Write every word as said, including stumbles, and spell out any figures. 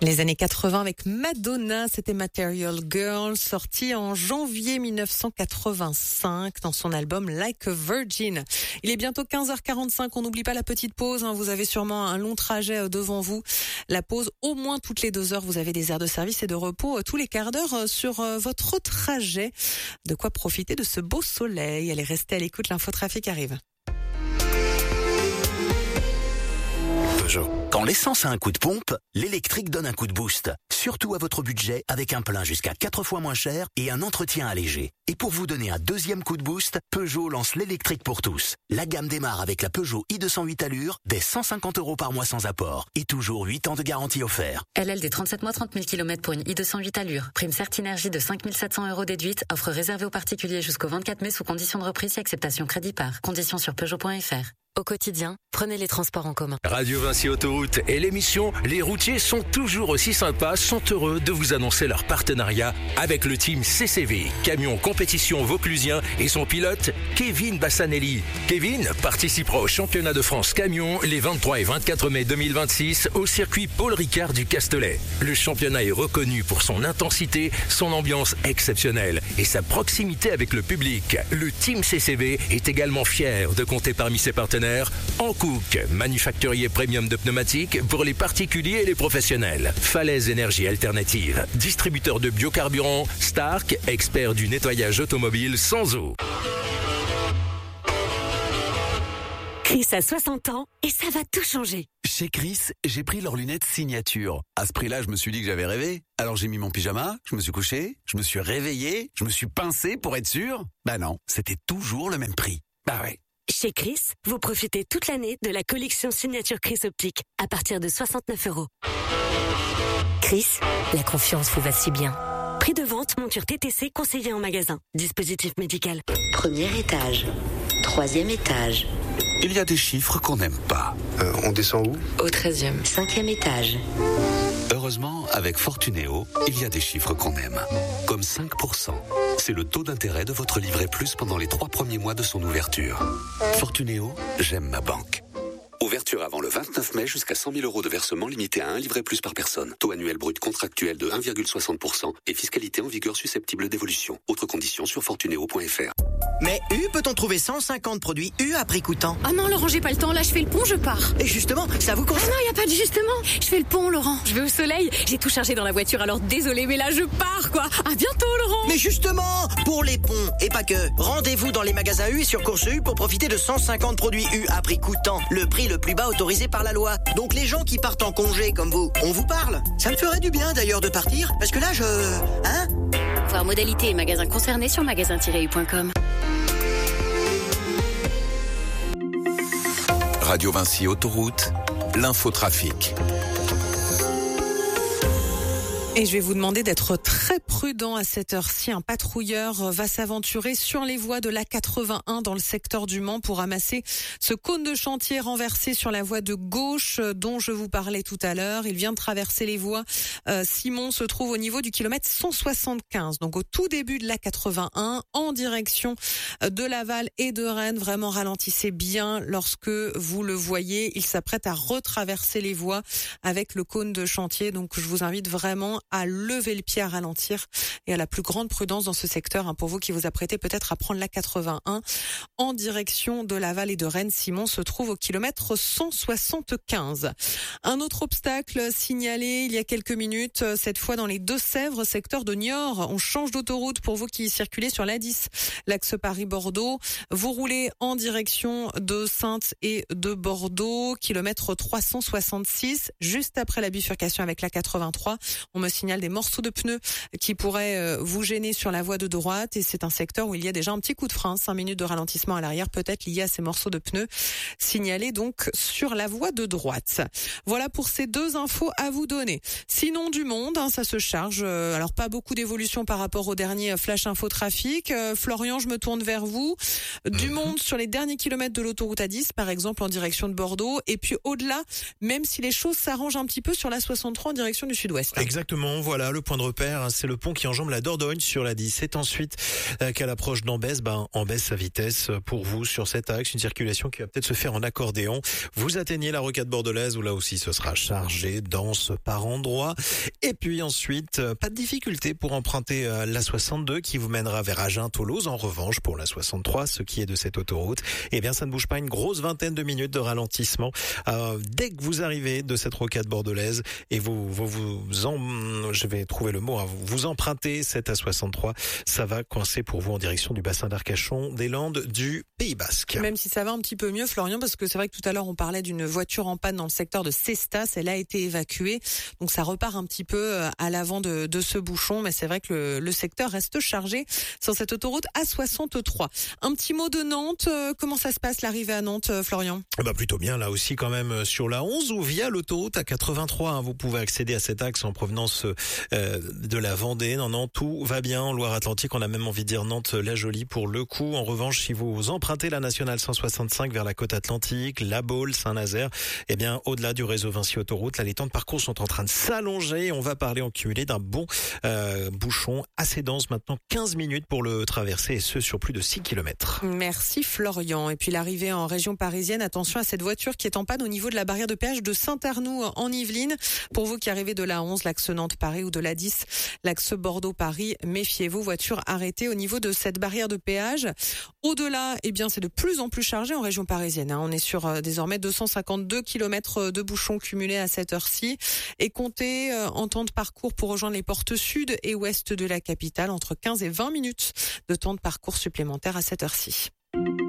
Les années quatre-vingts avec Madonna, c'était Material Girl, sorti en janvier mille neuf cent quatre-vingt-cinq dans son album Like a Virgin. Il est bientôt quinze heures quarante-cinq, on n'oublie pas la petite pause, hein. Vous avez sûrement un long trajet devant vous. La pause, au moins toutes les deux heures, vous avez des aires de service et de repos tous les quarts d'heure sur votre trajet. De quoi profiter de ce beau soleil. Allez, restez à l'écoute, l'infotrafic arrive. Peugeot. Quand l'essence a un coup de pompe, l'électrique donne un coup de boost. Surtout à votre budget, avec un plein jusqu'à quatre fois moins cher et un entretien allégé. Et pour vous donner un deuxième coup de boost, Peugeot lance l'électrique pour tous. La gamme démarre avec la Peugeot i deux cent huit Allure, dès cent cinquante euros par mois sans apport. Et toujours huit ans de garantie offert. L L D trente-sept mois, trente mille kilomètres pour une i deux cent huit Allure. Prime Certinergie de cinq mille sept cents euros déduite. Offre réservée aux particuliers jusqu'au vingt-quatre mai sous condition de reprise et acceptation crédit par. Conditions sur Peugeot point F R. Au quotidien, prenez les transports en commun. Radio Vinci Autoroute et l'émission Les routiers sont toujours aussi sympas sont heureux de vous annoncer leur partenariat avec le team C C V, camion compétition vauclusien et son pilote Kevin Bassanelli. Kevin participera au championnat de France camion les vingt-trois et vingt-quatre mai deux mille vingt-six au circuit Paul Ricard du Castellet. Le championnat est reconnu pour son intensité, son ambiance exceptionnelle et sa proximité avec le public. Le team C C V est également fier de compter parmi ses partenaires Hankook, manufacturier premium de pneumatiques pour les particuliers et les professionnels. Falaise Énergie Alternative, distributeur de biocarburants. Stark, expert du nettoyage automobile sans eau. Chris a soixante ans et ça va tout changer. Chez Chris, j'ai pris leurs lunettes signature. À ce prix-là, je me suis dit que j'avais rêvé. Alors j'ai mis mon pyjama, je me suis couché, je me suis réveillé, je me suis pincé pour être sûr. Bah non, c'était toujours le même prix. Bah ouais. Chez Chris, vous profitez toute l'année de la collection signature Chris Optique à partir de soixante-neuf euros. Chris, la confiance vous va si bien. Prix de vente, monture T T C conseillée en magasin. Dispositif médical. Premier étage. Troisième étage. Il y a des chiffres qu'on n'aime pas. Euh, on descend où? Au treizième. Cinquième étage. Heureusement, avec Fortunéo, il y a des chiffres qu'on aime. Comme cinq pour cent. C'est le taux d'intérêt de votre livret plus pendant les trois premiers mois de son ouverture. Fortunéo, j'aime ma banque. Ouverture avant le vingt-neuf mai jusqu'à cent mille euros de versement limité à un livret plus par personne. Taux annuel brut contractuel de un virgule soixante pour cent et fiscalité en vigueur susceptible d'évolution. Autres conditions sur fortunéo point F R. Mais U, peut-on trouver cent cinquante produits U à prix coûtant? Ah non, Laurent, j'ai pas le temps. Là, je fais le pont, je pars. Et justement, ça vous concerne? Ah non, y a pas de justement. Je fais le pont, Laurent. Je vais au soleil. J'ai tout chargé dans la voiture, alors désolé, mais là, je pars, quoi. À bientôt, Laurent. Mais justement, pour les ponts, et pas que, rendez-vous dans les magasins U et sur Course U pour profiter de cent cinquante produits U à prix coûtant. Le prix le plus bas autorisé par la loi. Donc les gens qui partent en congé comme vous, on vous parle. Ça me ferait du bien d'ailleurs de partir, parce que là, je... Hein? Voir modalités et magasins concernés sur magasin tiret u point com. Radio Vinci Autoroute, l'infotrafic. Et je vais vous demander d'être très prudent à cette heure-ci. Un patrouilleur va s'aventurer sur les voies de l'A quatre-vingt-un dans le secteur du Mans pour ramasser ce cône de chantier renversé sur la voie de gauche dont je vous parlais tout à l'heure. Il vient de traverser les voies. Euh, Simon se trouve au niveau du kilomètre cent soixante-quinze, donc au tout début de l'A quatre-vingt-un, en direction de Laval et de Rennes. Vraiment ralentissez bien lorsque vous le voyez. Il s'apprête à retraverser les voies avec le cône de chantier. Donc je vous invite vraiment à lever le pied, à ralentir et à la plus grande prudence dans ce secteur. Hein, pour vous qui vous apprêtez peut-être à prendre l'A quatre-vingt-un en direction de Laval et de Rennes, Simon se trouve au kilomètre cent soixante-quinze. Un autre obstacle signalé il y a quelques minutes, cette fois dans les Deux-Sèvres, secteur de Niort. On change d'autoroute pour vous qui circulez sur l'A dix, l'axe Paris-Bordeaux. Vous roulez en direction de Saintes et de Bordeaux, kilomètre trois cent soixante-six, juste après la bifurcation avec l'A quatre-vingt-trois. On me signale des morceaux de pneus qui pourraient vous gêner sur la voie de droite et c'est un secteur où il y a déjà un petit coup de frein, cinq minutes de ralentissement à l'arrière peut-être lié à ces morceaux de pneus signalés donc sur la voie de droite. Voilà pour ces deux infos à vous donner. Sinon du monde, hein, ça se charge. Alors pas beaucoup d'évolution par rapport au dernier flash info trafic. Euh, Florian, je me tourne vers vous. Du monde sur les derniers kilomètres de l'autoroute A dix par exemple en direction de Bordeaux et puis au-delà, même si les choses s'arrangent un petit peu sur la soixante-trois en direction du sud-ouest. Exactement. Exactement, voilà, le point de repère, c'est le pont qui enjambe la Dordogne sur la dix. C'est ensuite euh, qu'à l'approche d'Ambès, ben, on baisse sa vitesse pour vous sur cet axe, une circulation qui va peut-être se faire en accordéon. Vous atteignez la rocade bordelaise où là aussi ce sera chargé, dense par endroits. Et puis ensuite, euh, pas de difficulté pour emprunter euh, la soixante-deux qui vous mènera vers Agen-Toulouse. En revanche, pour la soixante-trois, ce qui est de cette autoroute, eh bien ça ne bouge pas, une grosse vingtaine de minutes de ralentissement euh, dès que vous arrivez de cette rocade bordelaise et vous vous, vous en, je vais trouver le mot, hein, vous empruntez cette A soixante-trois, ça va coincer pour vous en direction du bassin d'Arcachon, des Landes, du Pays Basque. Même si ça va un petit peu mieux, Florian, parce que c'est vrai que tout à l'heure on parlait d'une voiture en panne dans le secteur de Cestas, elle a été évacuée, donc ça repart un petit peu à l'avant de, de ce bouchon, mais c'est vrai que le, le secteur reste chargé sur cette autoroute A soixante-trois. Un petit mot de Nantes, comment ça se passe l'arrivée à Nantes, Florian? Eh ben plutôt bien là aussi quand même sur la onze ou via l'autoroute A quatre-vingt-trois, hein, vous pouvez accéder à cet axe en provenance euh, de la Vendée. Non, non, tout va bien en Loire-Atlantique, on a même envie de dire Nantes-la-Jolie pour le coup. En revanche, si vous empruntez la nationale cent soixante-cinq vers la côte atlantique, La Baule, Saint-Nazaire, eh bien au-delà du réseau Vinci Autoroute, là les temps de parcours sont en train de s'allonger. On va parler en cumulé d'un bon euh, bouchon assez dense maintenant, quinze minutes pour le traverser et ce sur plus de six kilomètres. Merci Florian. Et puis l'arrivée en région parisienne, attention à cette voiture qui est en panne au niveau de la barrière de péage de Saint-Arnoux en Yvelines. Pour vous qui arrivez de la onze, l'axe Nantes-Paris ou de la dix, l'axe Bordeaux-Paris, méfiez-vous, voiture arrêtée au niveau de cette barrière de péage. Au-delà, eh bien, c'est de plus en plus chargé en région parisienne. Hein. On est sur euh, désormais deux cent cinquante-deux kilomètres de bouchons cumulés à cette heure-ci. Et comptez euh, en temps de parcours pour rejoindre les portes sud et ouest de la capitale, entre quinze et vingt minutes de temps de parcours supplémentaire à cette heure-ci.